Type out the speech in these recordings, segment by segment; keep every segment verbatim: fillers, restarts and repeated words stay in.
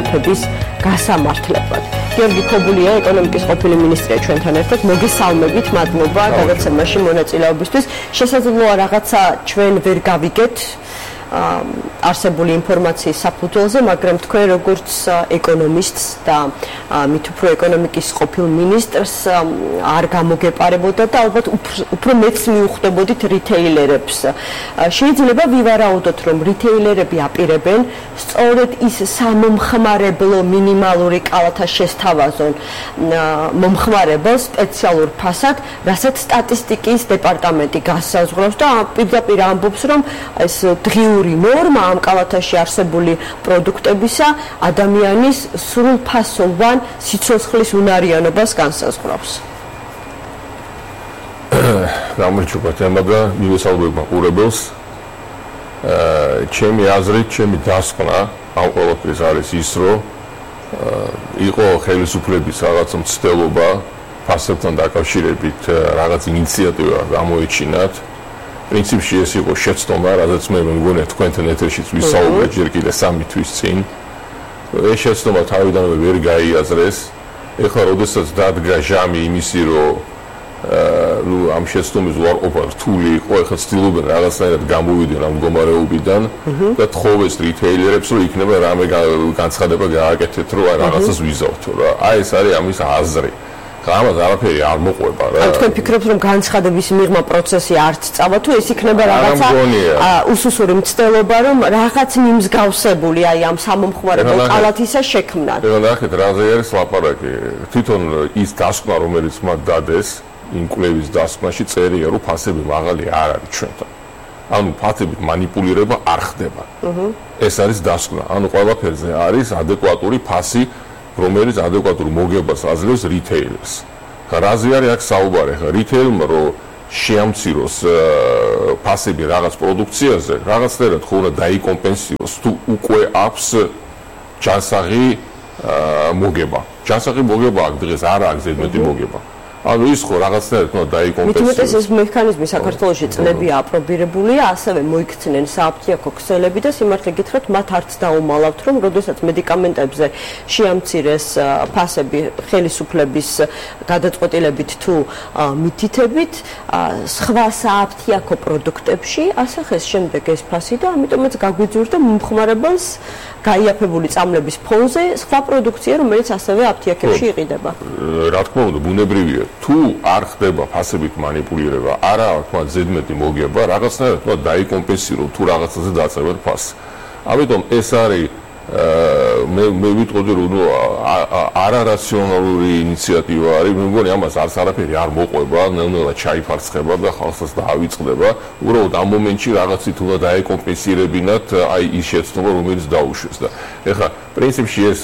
გაიაფების გასამართლებლად. გიორგი ქობულია, ეკონომიკის ყოფილი მინისტრია ჩვენთან ერთად. მოგესალმებით, მადლობა გადაცემაში მონაწილეობისთვის. შესაძლოა რაღაცა ჩვენ ვერ გავიგეთ არსებული ინფორმაციის საფუძველზე, მაგრამ თქვენ როგორც ეკონომისტს და მით უფრო ეკონომიკის ყოფილ მინისტრს არ გამოგეპარებოდა და ალბათ უფრო მეც მიუხვდებოდით რიტეილერებს. შეიძლება ვივარაუდოთ, რომ რიტეილერები აპირებენ სწორედ ის სამომხმარებლო მინიმალური კალათა შესთავაზონ მომხმარებელს სპეციალურ ფასად, რასაც სტატისტიკის დეპარტამენტი გასაზღვრავს და პირდაპირ ამბობს, რომ ეს დღიური ნორმა ამ კალათაში არსებული პროდუქტებისა ადამიანის სრულფასოვან სიცოცხლის უნარიანობას განსაზღვრავს. გამარჯობა თემადა მივესალმებ ყურებელს. ჩემი აზრით, ჩემი დასკვნა ამ ყველაფრის არის ის, რომ იყო ხელისუფლების რაღაც მცდელობა ფასებთან დაკავშირებით რაღაც ინიციატივა გამოეჩინათ. პრინციპში ეს იყო შეცდომა, რადგან მე მგონია თქვენთან ეთერშიც ვისაუბრეთ ჯერ კიდე სამი თვის წინ. ეს შეცდომა თავიდანვე ვერ გაიაზრეს. ეხლა როდესაც დადგა ჟამი იმისი, რომ ნუ ამ შეცდომის უარყოფა რთული იყო, ეხლა ცდილობენ რაღაცნაირად გამოვიდნენ ამ მდგომარეობიდან და თხოვეს რიტეილერებს, რომ იქნება რამე განცხადება გააკეთეთ, რომ აი რაღაცას ვიზავთ რა. აი ეს არის ამის აზრი. ამას არაფერი არ მოყვება რა. ან თქვენ ფიქრობთ, რომ განცხადების მიღმა პროცესი არც წავა თუ ეს იქნება რაღაცა უსუსური მცდელობა, რომ რაღაც მიმსგავსებული აი ამ სამომხმარებლო კალათისა შექმნათ. ეხლა ნახეთ, რაზე არის ლაპარაკი. თვითონ ის დასკვნა, რომელიც მათ დადეს, იმ კვლევის დასკვნაში წერია, რომ ფასები მაღალი არ არის ჩვენთან. ანუ ფასებით манипуლირება არ ხდება. ეს არის დასკვნა. ანუ ყველაფერზე არის ადეკვატური ფასი, რომელიც ადეკვატურ მოგებას აძლევს რიტეილერს. ხა რაზე არის აქ საუბარი? ხა რიტეილმა რომ შეამციროს ფასები რაღაც პროდუქციაზე, რაღაცნაირად ხო უნდა დაიკომპენსიროს თუ უკვე აქვს ჯანსაღი მოგება. ჯანსაღი მოგება აქ დღეს არ აქვს ზედმეტი მოგება. ანუ ის ხო რაღაცნაირად უნდა დაიკომპენსიროს. მithumetes ეს მექანიზმი საქართველოში წლებია აპრობირებულია, ასევე მოიქცნენ სააფთიაქო ქსელები და სიმართლე გითხრათ, მათ არც დაუმალავთ, რომ როდესაც მედიკამენტებზე შეამცირეს ფასები ხელისუფლების გადაწყვეტილებით თუ მითითებით, სხვა სააფთიაქო პროდუქტებში ასახეს შემდეგ ეს ფასი და ამიტომაც გაგვიძურდა მომხმარებელს გაიაფებული წამლების ფონზე სხვა პროდუქცია, რომელიც ასევე აფთიაქებში იყიდება. რა თქმა უნდა, ბუნებრივია. თუ არ ხდება ფასებით манипуლირება, არა აქვს მათ ზედმეტი მოგება, რაღაცნაირად უნდა დაიკომპენსიროს თუ რაღაცაზე დაწეროთ ფასს. ამიტომ ეს არის მე მე ვიტყოდი, რომ ნუ არარაციონალური ინიციატივა არის. მე მგონი ამას არც არაფერი არ მოყვება, ნელ-ნელა ჩაიფარცხება და ხალხსაც დაავიწყდება. უბრალოდ ამ მომენტში რაღაცით უნდა დაეკომპენსირებინათ აი ის შეცდომა, რომელიც დაუშვეს და ეხლა პრინციპში ეს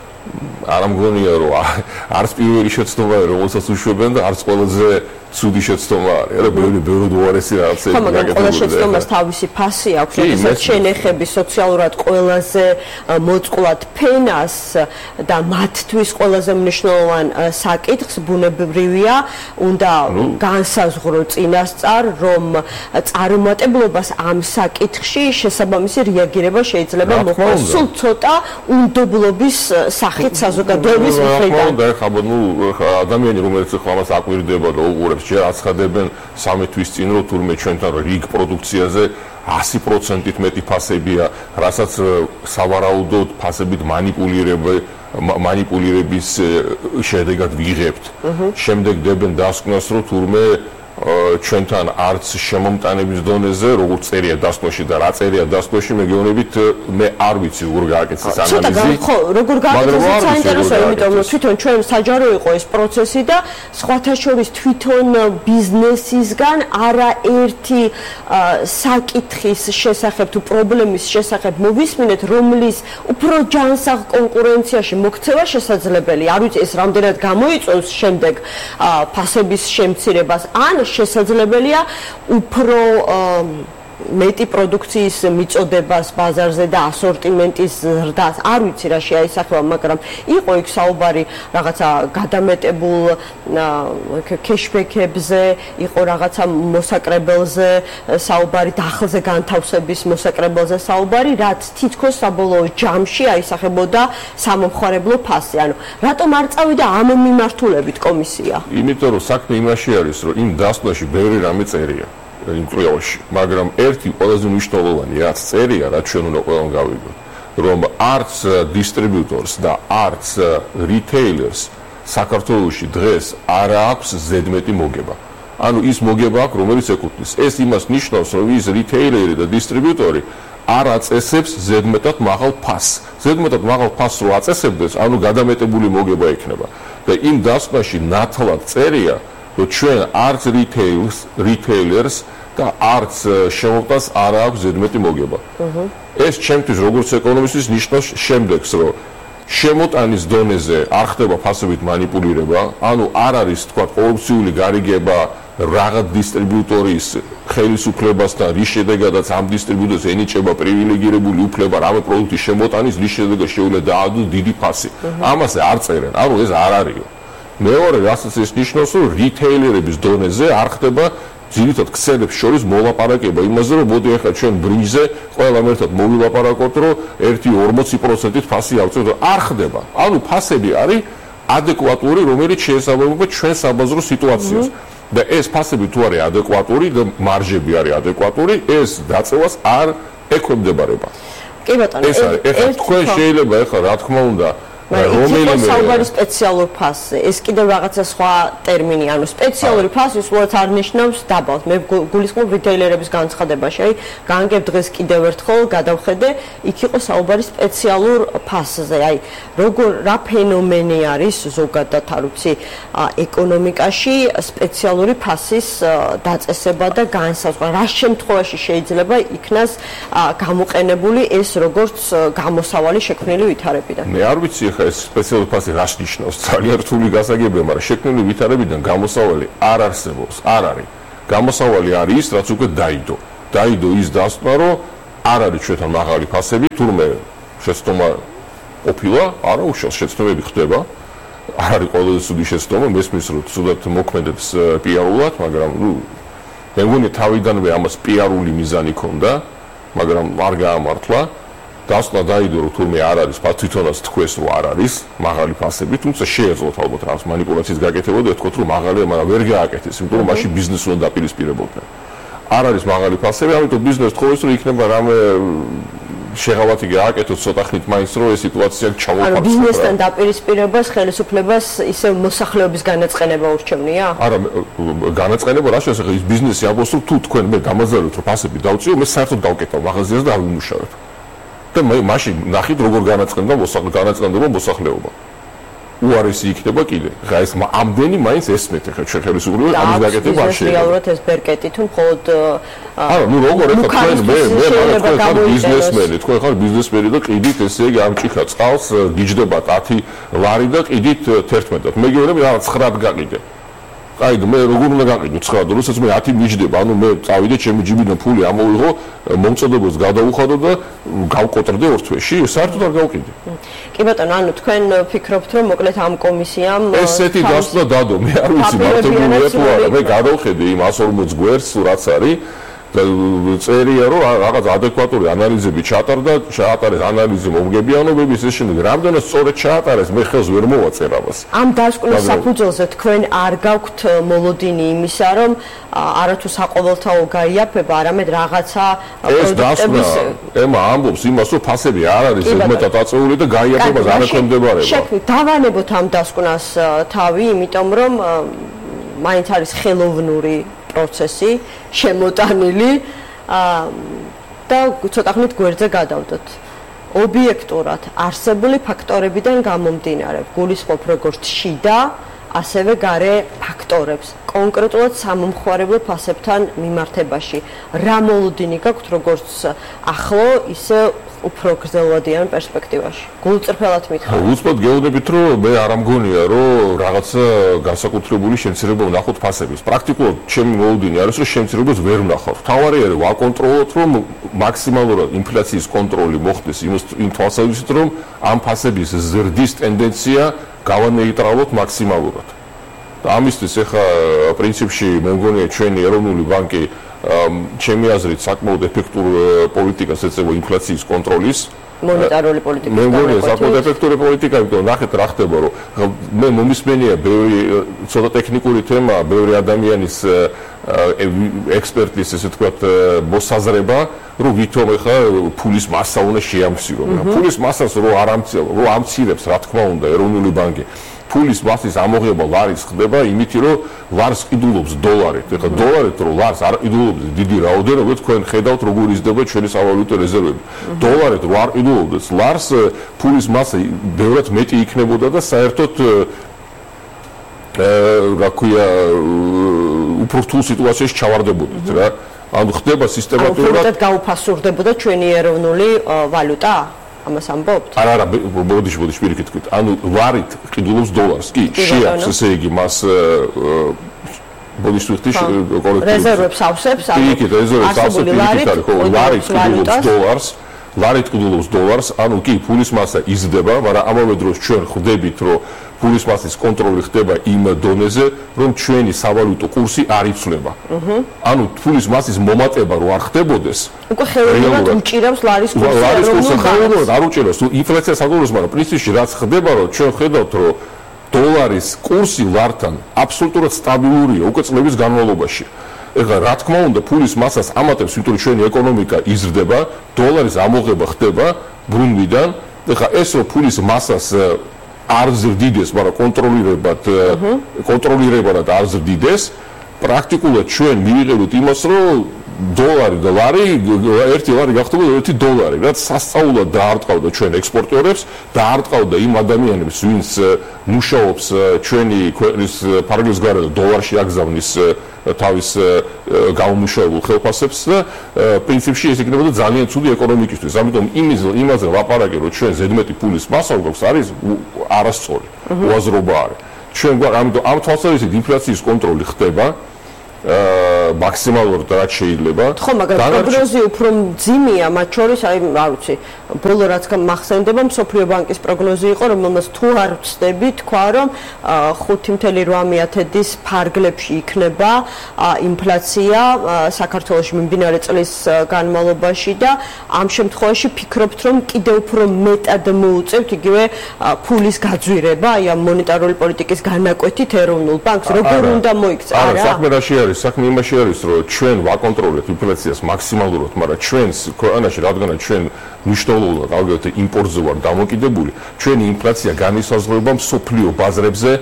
არ მგონია, რომ არც პირველი შეცდომაა, რომელსაც უშვებენ და არც ყველაზე ცუდი შეცდომა არის. რა ბევრი ბევრად უარესი რაღაცები გაკეთებულია. ყველა შეცდომას თავისი ფასი აქვს, როდესაც შენეხები სოციალურად ყველაზე მოწყვლად ფენას და მათთვის ყველაზე მნიშვნელოვან საკითხს ბუნებრივია, უნდა განსაზღვრო წინასწარ, რომ წარუმატებლობას ამ საკითხში შესაბამისი რეაგირება შეიძლება მოხდეს სულ ცოტა უნდობლობის სახით საზოგადოების მხრიდან. და ეხლა ნუ ადამიანი, რომელიც ახლა ამას აკვირდება და უყურებს, ჯერ აცხადებენ სამი თვის წინ, რომ თურმე ჩვენთან რიგ პროდუქციაზე ასი პროცენტით მეტი ფასებია, რასაც სავარაუდოდ ფასებით манипуლირება манипуლირების შედეგად ვიღებთ. შემდეგ დებენ დასკვნას, რომ თურმე ჩვენთან არც შემომტანების დონეზე, როგორც წერია დასკვნაში და რა წერია დასკვნაში, მე გეუბნებით, მე არ ვიცი როგორ გააკეთეს ანალიზი. ხო, როგორ გააკეთეს საინტერესოა, იმიტომ რომ თვითონ ჩვენ საჯარო იყო ეს პროცესი და სხვათა შორის თვითონ ბიზნესისგან არაერთი საკითხის შესახებ თუ პრობლემის შესახებ მოვისმინეთ, რომლის უფრო ჯანსაღ კონკურენციაში მოქცევა შესაძლებელია. არ ვიცი ეს რამდენად გამოიწვევს შემდეგ ფასების შემცირებას, ან შესაძლებელია უფრო მეტი პროდუქციის მიწოდებას ბაზარზე და ასორტიმენტის ზრდას არ ვიცი რა შეაისახება, მაგრამ იყო იქ საუბარი რაღაცა გადამეტებულ კეშბექებზე, იყო რაღაცა მოსაკრებელზე საუბარი, დახელზე განთავსების მოსაკრებელზე საუბარი, რაც თითქოს საბოლოო ჯამში აისახებოდა სამომხმარებლო ფასზე. ანუ რატომ არ წავიდა ამ მიმართულებით კომისია? იმიტომ რომ საქმე იმაში არის, რომ იმ დასკვნაში ბევრი რამე წერია იმ კვლევაში, მაგრამ ერთი ყველაზე მნიშვნელოვანი რაც წერია, რაც ჩვენ უნდა ყველამ გავიგოთ, რომ არც დისტრიბიუტორს და არც რიტეილერს საქართველოში დღეს არ აქვს ზედმეტი მოგება. ანუ ის მოგება აქვს, რომელიც ეკუთვნის. ეს იმას ნიშნავს, რომ ის რიტეილერი და დისტრიბიუტორი არ აწესებს ზედმეტად მაღალ ფასს. ზედმეტად მაღალ ფასს რო აწესებდეს, ანუ გადამეტებული მოგება ექნება. და იმ დასკვნაში ნათლად წერია, რომ ჩვენ არც რიტეილს, რიტეილერს და არც შემოყვანას არ აქვს ზედმეტი მოგება. ეს ჩემთვის როგორც ეკონომისტის ნიშნავს შემდეგს, რომ შემოტანის დონეზე არ ხდება ფასებით манипуლირება, ანუ არ არის თქვა კორუფციული გარიგება რაღაც დისტრიბიუტორის ხელისუფლებასთან, რის შედეგადაც ამ დისტრიბიუტორს ენიჭება პრივილეგირებული უფლება რამე პროდუქტის შემოტანის, რის შედეგად შეუძლია დაადოს დიდი ფასი. ამაზე არ წერენ, ანუ ეს არ არისო. მეორე რასაც ეს ნიშნავს, რომ რიტეილერების დონეზე არ ხდება ძირითად ქსელებს შორის მოლაპარაკება იმაზე, რომ მოდი ახლა ჩვენ ბრინჯზე ყველამ ერთად მოვილაპარაკოთ, რომ ერთი ორმოცი პროცენტით ფასი ავწევთ. არ ხდება. ანუ ფასები არის ადეკვატური, რომელიც შეესაბამება ჩვენ საბაზრო სიტუაციას. და ეს ფასები თუ არის ადეკვატური და მარჟები არის ადეკვატური, ეს დაწევას არ ექვემდებარება. კი ბატონო, ეს არის. ეხლა თქვენ შეიძლება ეხლა რა თქმა უნდა რომელიმე საუბარი სპეციალურ ფასზე. ეს კიდევ რაღაცა სხვა ტერმინი, ანუ სპეციალური ფასი უბრალოდ არ ნიშნავს დაბალს. მე გულისხმობ რიტეილერების განცხადებაში, აი, განგებ დღეს კიდევ ერთხელ გადავხედე, იქ იყო საუბარი სპეციალურ ფასზე. აი, როგორ რა ფენომენი არის ზოგადად, არ ვიცი, ეკონომიკაში სპეციალური ფასის დაწესება და განსაზღვრა. რა შემთხვევაში შეიძლება იქნას გამოყენებული ეს როგორც გამოსავალი შექმნილი ვითარებიდან? მე არ ვიცი ეს სპეციალური ფასი რას ნიშნავს, ძალიან რთული გასაგებია, მაგრამ შექმნილი ვითარებიდან გამოსავალი არ არსებობს, არ არის. გამოსავალი არის ის, რაც უკვე დაიდო. დაიდო ის დასკვნა, რომ არ არის ჩვენთან მაღალი ფასები, თურმე შეცდომა ყოფილა, არა უშავს შეცდომები ხდება. არ არის ყველაზე ცუდი შეცდომა, მესმის რომ ცუდად მოქმედებს პიარულად, მაგრამ ნუ მე მგონი თავიდანვე ამას პიარული მიზანი ჰქონდა, მაგრამ არ გაამართლა. დასკვნა დაიდო, რომ თურმე არ არის ფასი, თვითონაც თქვეს, რომ არ არის მაღალი ფასები, თუმცა შეეძლოთ ალბათ რაღაც манипуლაციის გაკეთება და ეთქვათ, რომ მაღალია, მაგრამ ვერ გააკეთეს, იმიტომ რომ მაშინ ბიზნესს უნდა დაპირისპირებოდნენ. არ არის მაღალი ფასები, ამიტომ ბიზნესს თხოვეს, რომ იქნება რამე შეღავათი გააკეთოს ცოტა ხნით მაინც, რომ ეს სიტუაცია ჩამოვფარდეს. ანუ ბიზნესთან დაპირისპირებას ხელისუფლებას ისე მოსახლეობის განაწყენება ურჩევნია? არა, განაწყენება რა შეიძლება ის ბიზნესი ამბობს, რომ თუ თქვენ მე გამაზაროთ, რომ ფასები დავწიო, მე საერთოდ დავკეტავ მაღაზიას და არ ვიმუშავებ. და მე მაშინ ნახით როგორ განაწყენდა მოსახლე განაწყენდება მოსახლეობა. უარესი იქნება კიდე. ხა ეს ამდენი მაინც ესმეთ ხა ჩვენ ხელისუფლებას ამის გაკეთება არ შეიძლება. რეალურად ეს ბერკეტი თუ მხოლოდ არა, ნუ როგორ ეხლა თქვენ მე მე მაგალითად ხარ ბიზნესმენი, თქვენ ხარ ბიზნესმენი და ყიდით ესე იგი ამ ჭიქა წყალს გიჯდებათ ათი ლარი და ყიდით თერთმეტად. მე გეუბნები რაღაც ცხრად გაყიდე. აი მე როგორ უნდა გაყიდო ცხრად, როდესაც მე ათი მიჯდება, ანუ მე წავიდე ჩემი ჯიბიდან ფული ამოვიღო, მომწოდებას გადავუხადო და გავკოტრდე ორ თვეში, საერთოდ არ გავყიდე. კი ბატონო, ანუ თქვენ ფიქრობთ, რომ მოკლედ ამ კომისიამ ესეთი დასკვნა დადო, მე არ ვიცი მართებულია თუ არა, მე გადავხედე იმ ას ორმოც გვერდს, რაც არის და წერია, რომ რაღაც ადეკვატური ანალიზები ჩატარდა, ჩაატარეს ანალიზი მომგებიანობების, ეს შემდეგ რამდენად სწორად ჩაატარეს, მე ხელს ვერ მოვაწერ ამას. ამ დასკვნის საფუძველზე თქვენ არ გაქვთ მოლოდინი იმისა, რომ არათუ საყოველთაო გაიაფება, არამედ რაღაცა პროდუქტების ემა ამბობს იმას, რომ ფასები არ არის ზედმეტად აწეული და გაიაფებას არ ექვემდებარება. შექმნით, დავანებოთ ამ დასკვნას თავი, იმიტომ რომ მაინც არის ხელოვნური პროცესი შემოტანილი და ცოტა ხნით გვერდზე გადავდოთ. ობიექტურად არსებული ფაქტორებიდან გამომდინარე, გულისხმობ როგორც შიდა, ასევე გარე ფაქტორებს, კონკრეტულად სამომხმარებლო ფასებთან მიმართებაში. რა მოლოდინი გაქვთ როგორც ახლო, ისე უფრო გრძელვადიან პერსპექტივაში. გულწრფელად მითხრა. უცბად გეუბნებით, რომ მე არ ამგონია, რომ რაღაცა განსაკუთრებული შემცირება ვნახოთ ფასების. პრაქტიკულად ჩემი მოუდინი არის, რომ შემცირებას ვერ ვნახავ. თავარი არის ვაკონტროლოთ, რომ მაქსიმალურად ინფლაციის კონტროლი მოხდეს იმ თვალსაზრისით, რომ ამ ფასების ზრდის ტენდენცია გავანეიტრალოთ მაქსიმალურად. და ამისთვის ახლა პრინციპში მე მგონია ჩვენი ეროვნული ბანკი ჩემი აზრით საკმაოდ ეფექტურ პოლიტიკას ეწევა ინფლაციის კონტროლის მონეტარული პოლიტიკის მე მგონია საკმაოდ ეფექტური პოლიტიკა, იმიტომ ნახეთ რა ხდება, რომ მე მომისმენია ბევრი ცოტა ტექნიკური თემა, ბევრი ადამიანის ექსპერტის ესე თქვათ მოსაზრება, რომ ვითომ ახლა ფულის მასა უნდა შეამციროს. ფულის მასას რო არ ამცირებს, რო ამცირებს, რა თქმა უნდა, ეროვნული ბანკი ფულის მასის ამოღება ლარის ხდება იმით, რომ ლარს ყიდულობს დოლარით. ეხლა დოლარით რო ლარს არ ყიდულობს დიდი რაოდენობა, თქვენ ხედავთ როგორ იზრდება ჩვენი სავალუტო რეზერვები. დოლარით რო არ ყიდულობდეს ლარს, ფულის მასა ბევრად მეტი იქნებოდა და საერთოდ რა ქვია უფრო რთულ სიტუაციაში ჩავარდებოდით რა. ანუ ხდება სისტემატურად გაუფასურდებოდა ჩვენი ეროვნული ვალუტა. ამას ამბობთ? არა, არა, ბოდიში, ბოდიში, პირიქით თქვით. ანუ ლარით ყიდულობს დოლარს. კი, შეაქვს ესე იგი მას ბოდიში თქვით კოლექტივ რეზერვებს ავსებს, ანუ პირიქით, რეზერვებს ავსებს, პირიქით არის, ხო, ლარით ყიდულობს დოლარს. ლარით ყიდულობს დოლარს, ანუ კი ფულის მასა იზრდება, მაგრამ ამავე დროს ჩვენ ხვდებით, რომ ფულის მასის კონტროლი ხდება იმ დონეზე, რომ ჩვენი სავალუტო კურსი არ იცვლება. ანუ ფულის მასის მომატება რო არ ხდებოდეს, უკვე ხელოვნურად უჭირავს ლარის კურსი. ლარის კურსი ხელოვნურად არ უჭირავს, ინფლაცია საკურსს, მაგრამ პრინციპში რაც ხდება, რომ ჩვენ ხედავთ, რომ დოლარის კურსი ლართან აბსოლუტურად სტაბილურია უკვე წლების განმავლობაში. ეხლა რა თქმა უნდა ფულის მასას ამატებს, იმიტომ რომ ჩვენი ეკონომიკა იზრდება, დოლარის ამოღება ხდება ბრუნვიდან. ეხლა ეს რომ ფულის მასას არ ზრდიდეს, მაგრამ კონტროლირებად კონტროლირებად არ ზრდიდეს, პრაქტიკულად ჩვენ მივიღებთ იმას, რომ დოლარი და ლარი, ერთი ლარი გახდებოდა ერთი დოლარი, რაც სასწაულად დაარტყავდა ჩვენ ექსპორტიორებს, დაარტყავდა იმ ადამიანებს, ვინც მუშაობს ჩვენი ქვეყნის ფარგლის გარეთ დოლარში აგზავნის თავის გამომუშავებულ ხელფასებს და პრინციპში ეს იქნებოდა ძალიან ცუდი ეკონომიკისთვის. ამიტომ იმის იმაზე ვაპარაკე, რომ ჩვენ ზედმეტი ფულის მასა გვაქვს არის არასწორი, უაზრობა არის. ჩვენ გვაქვს ამიტომ ამ თვალსაზრისით ინფლაციის კონტროლი ხდება მაქსიმალურად რაც შეიძლება. ხო, მაგრამ პროგნოზი უფრო მძიმეა, მათ შორის, აი, არ ვიცი, ბოლო რაც მახსენდება, მსოფლიო ბანკის პროგნოზი იყო, რომელმაც თუ არ ვცდები, თქვა, რომ ხუთი წუთი რვამეათედის ფარგლებში იქნება ინფლაცია საქართველოში მიმდინარე წლის განმავლობაში და ამ შემთხვევაში ფიქრობთ, რომ კიდევ უფრო მეტად მოუწევთ იგივე ფულის გაძვირება, აი ამ მონეტარული პოლიტიკის განაკვეთით ეროვნულ ბანკს, როგორ უნდა მოიქცა რა? არა, საქმე რაში არის? საქმე იმაში არის, რომ ჩვენ ვაკონტროლებთ ინფლაციას მაქსიმალურად, მაგრამ ჩვენს ქვეყანაში, რადგან ჩვენ მნიშვნელოვნად ალბათ იმპორტზე ვარ დამოკიდებული, ჩვენი ინფლაცია განისაზღვრება მსოფლიო ბაზრებზე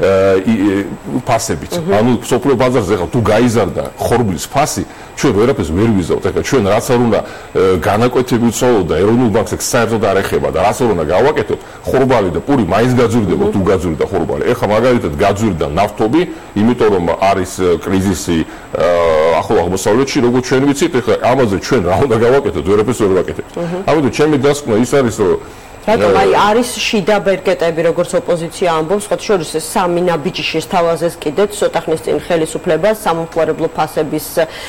ფასებით. ანუ მსოფლიო ბაზარზე ხა თუ გაიზარდა ხორბლის ფასი, ჩვენ ვერაფერს ვერ ვიზავთ. ეხლა ჩვენ რაც არ უნდა განაკვეთები უცვალოთ და ეროვნულ ბანკს ეგ საერთოდ არ ეხება და რაც არ უნდა გავაკეთოთ, ხორბალი და პური მაინც გაძვირდება თუ გაძვირდა ხორბალი. ეხლა მაგალითად გაძვირდა ნავთობი, იმიტომ რომ არის კრიზისი ახლო აღმოსავლეთში, როგორც ჩვენ ვიცით, ეხლა ამაზე ჩვენ რა უნდა გავაკეთოთ, ვერაფერს ვერ ვაკეთებთ. ამიტომ ჩემი დასკვნა ის არის, რომ რატომ აი არის შიდა ბერკეტები, როგორც ოპოზიცია ამბობს, ხოთ შორის სამი ნაბიჯი შესთავაზეს კიდეც ცოტა ხნის წინ ხელისუფლებას სამომხმარებლო ფასების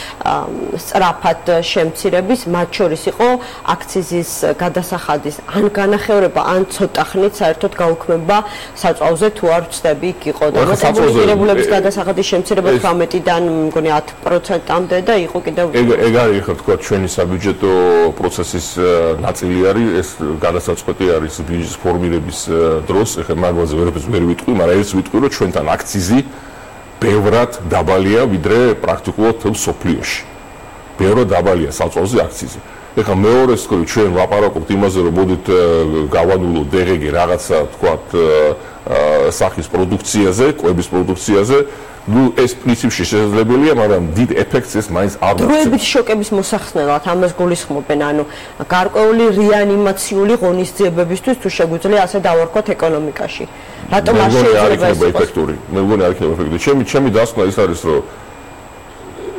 სწრაფად შემცირების, მათ შორის იყო აქციზის გადასახადის ან განახევრება, ან ცოტა ხნით საერთოდ გაუქმება საწვავზე, თუ არ ვცდები, იქ იყო და მოწესრიგებლების გადასახადის შემცირება თვრამეტიდან მგონი ათი პროცენტამდე და იყო კიდევ ეგ არის ხო თქვა ჩვენი საბიუჯეტო პროცესის ნაწილი არის ეს გადასაწყვეტი არის ბიუჯეტის ფორმირების დროს, ეხლა მაგაზე ვერაფერს ვერ ვიტყვი, მაგრამ ეს ვიტყვი, რომ ჩვენთან აქციზი ბევრად დაბალია, ვიდრე პრაქტიკულად თელ სოფლიოში. ბევრად დაბალია საწვავზე აქციზი. ეხლა მეორე სკოლი ჩვენ ვაპარაკობთ იმაზე, რომ მოდით გავანულოთ დე ღე გი რაღაცა, თქვათ, სახის პროდუქციაზე, კვების პროდუქციაზე. ნუ ეს პრინციპში შესაძლებელია, მაგრამ დიდ ეფექტს ეს მაინც არ მოაქვს. დროებით შოკების მოსახსნელად ამას გულისხმობენ, ანუ გარკვეული რეანიმაციული ღონისძიებებისთვის თუ შეგვიძლია ასე დავარქვათ ეკონომიკაში. რატომ არ შეიძლება ეს ეფექტური? მე მგონი არ იქნება ეფექტური. ჩემი ჩემი დასკვნა ის არის, რომ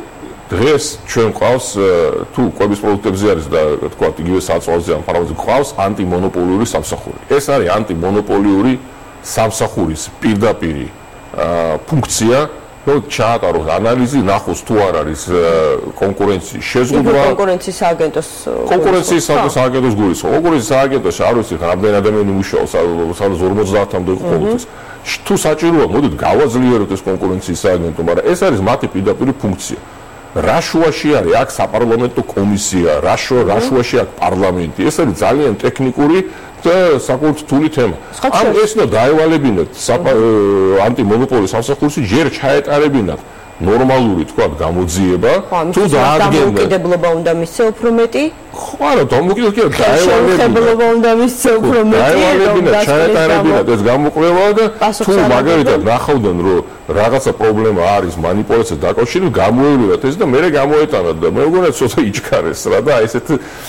დღეს ჩვენ ყავს თუ კვების პროდუქტებზე არის და თქვა იგივე საწვავზე ან ფარმაზე ყავს ანტიმონოპოლიური სამსახური. ეს არის ანტიმონოპოლიური სამსახურის პირდაპირი ფუნქცია, რომ ჩაატაროს ანალიზი, ნახოს თუ არ არის კონკურენციის შეზღუდვა. კონკურენციის სააგენტოს კონკურენციის სააგენტოს გულისხმობს. კონკურენციის სააგენტოში არ ვიცი რამდენი ადამიანი მუშაობს, სადაც ორმოცდაათამდე იყო ყოველთვის. თუ საჭიროა, მოდით გავაძლიეროთ ეს კონკურენციის სააგენტო, მაგრამ ეს არის მათი პირდაპირი ფუნქცია. რა შუაში არის აქ საპარლამენტო კომისია, რა შუაში აქ პარლამენტი. ეს არის ძალიან ტექნიკური და საკუთრ რთული თემა. ამ ეს უნდა დაევალებინათ ანტიმონოპოლიის სამსახურში ჯერ ჩაეტარებინათ ნორმალური თქვა გამოძიება თუ დაადგენენ დამოუკიდებლობა უნდა მისცე უფრო მეტი ხო არა დამოუკიდებლობა დაევალებინათ უნდა მისცე უფრო მეტი დაევალებინათ ჩაეტარებინათ ეს გამოკვლევა და თუ მაგალითად ნახავდნენ რომ რაღაცა პრობლემა არის მანიპულაციას დაკავშირებით გამოევლინათ ეს და მე გამოეტანათ და მე მგონია ცოტა იჩქარეს რა და ესეთ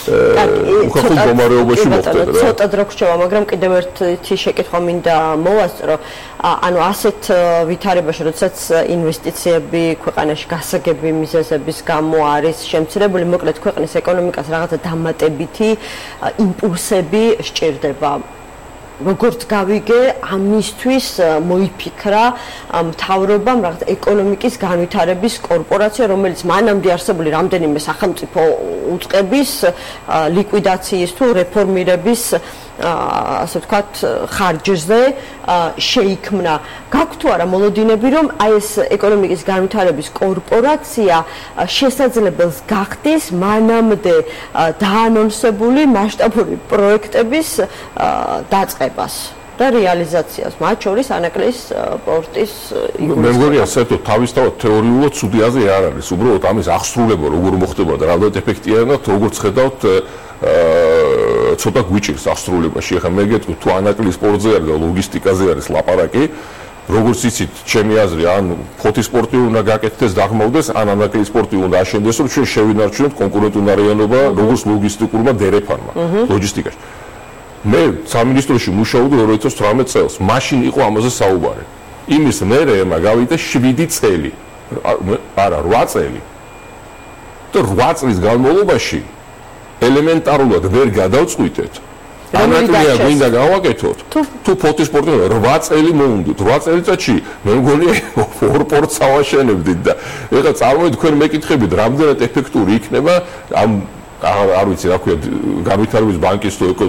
უხალხო მდგომარეობაში მოხდეთ რა ცოტა დრო გრჩება მაგრამ კიდევ ერთი შეკითხვა მინდა მოვასწრო ანუ ასეთ ვითარებაში როდესაც ინვესტიციები ქვეყანაში გასაგები მიზეზების გამო არის შემცირებული მოკლედ ქვეყნის ეკონომიკას რაღაცა დამატებითი იმპულსები სჭირდება როგორც გავიგე ამისთვის მოიფიქრა მთავრობამ რაღაცა ეკონომიკის განვითარების კორპორაცია რომელიც მანამდე არსებული რამდენიმე სახელმწიფო უწყების ლიკვიდაციის თუ რეფორმირების ასე ვთქვათ ხარჯზე შეიქმნა გაქვთ თუ არა მოლოდინები რომ აი ეს ეკონომიკის განვითარების კორპორაცია შესაძლებელს გახდის მანამდე დაანონსებული მასშტაბური პროექტების დაწყებას და რეალიზაციას მათ შორის ანაკლის პორტის მე მგონია საერთოდ თავისთავად თეორიულად ცუდი აზრი არ არის უბრალოდ ამის აღსრულება როგორ მოხდება და რამდენად ეფექტიანად როგორც ხედავთ ცოტა გვიჭირს აღსრულებაში ახლა მე გეტყვი თუ ანაკლის პორტზე არის და ლოგისტიკაზე არის ლაპარაკი როგორც იცით ჩემი აზრი ან ფოთის პორტი უნდა გაკეთდეს დაღმავდეს ან ანაკლის პორტი უნდა აშენდეს რომ ჩვენ შევინარჩუნოთ კონკურენტუნარიანობა როგორც ლოგისტიკურმა დერეფანმა ლოჯისტიკაში მე სამინისტროში მუშაობდი ორი ათას თვრამეტ წელს მაშინ იყო ამაზე საუბარი იმის მერე მაგავიდა შვიდი წელი არა რვა წელი და რვა წლის განმავლობაში ელემენტარულად ვერ გადავწყვიტეთ ანაკლია გვინდა გავაკეთოთ თუ ფოთის პორტი რვა წელი მოუნდათ რვა წელიწადში მე მგონია ორ პორტს ავაშენებდით და ეხლა წარმოიდგინეთ თქვენ მეკითხებით რამდენად ეფექტური იქნება ამ არ ვიცი რა ქვია განვითარების ბანკის თუ